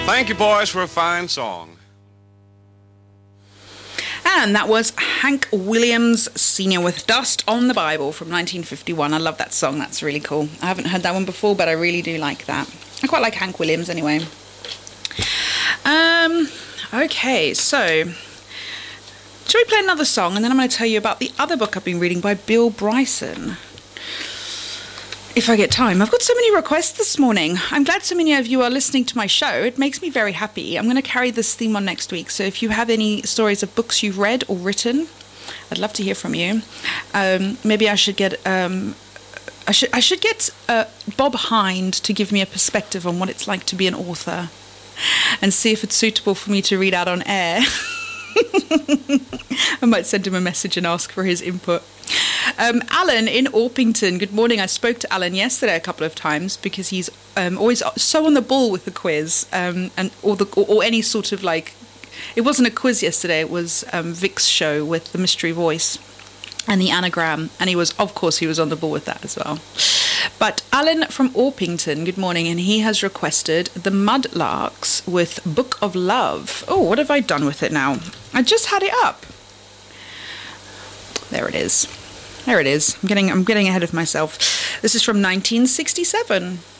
Thank you, boys, for a fine song. And that was Hank Williams Sr. with Dust on the Bible from 1951. I love that song. That's really cool. I haven't heard that one before, but I really do like that. I quite like Hank Williams anyway. Okay, so shall we play another song, and then I'm going to tell you about the other book I've been reading by Bill Bryson. If I get time. I've got so many requests this morning. I'm glad so many of you are listening to my show. It makes me very happy. I'm going to carry this theme on next week. So if you have any stories of books you've read or written, I'd love to hear from you. Maybe I should get I should get Bob Hind to give me a perspective on what it's like to be an author, and see if it's suitable for me to read out on air. I might send him a message and ask for his input. Alan in Orpington, good morning. I spoke to Alan yesterday a couple of times because he's always so on the ball with the quiz, or any sort of like. It wasn't a quiz yesterday. It was Vic's show with the mystery voice and the anagram, and he was on the ball with that as well. But Alan from Orpington, good morning, and he has requested the Mudlarks with Book of Love. Oh, what have I done with it now? I just had it up. There it is. I'm getting ahead of myself. This is from 1967.